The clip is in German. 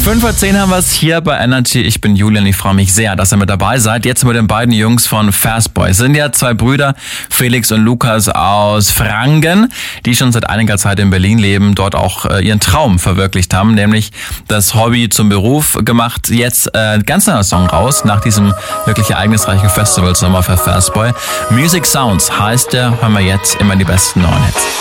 5:10 haben wir es hier bei Energy. Ich bin Julian, ich freue mich sehr, dass ihr mit dabei seid. Jetzt mit den beiden Jungs von Fastboy. Es sind ja zwei Brüder, Felix und Lukas aus Franken, die schon seit einiger Zeit in Berlin leben, dort auch ihren Traum verwirklicht haben, nämlich das Hobby zum Beruf gemacht. Jetzt ganz neuer Song raus, nach diesem wirklich ereignisreichen Festivalsommer für Fastboy. Music Sounds heißt der, hören wir jetzt immer die besten neuen Hits.